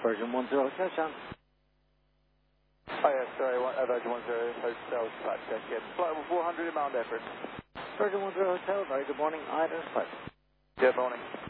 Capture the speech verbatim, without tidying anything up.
Virgin one zero Hotel, John. Oh yeah, sorry, one, uh, Virgin one zero Hotel, flight check in. Flight four hundred in Mount Everest. Virgin one zero Hotel, very good morning, Ida, flight. Good morning.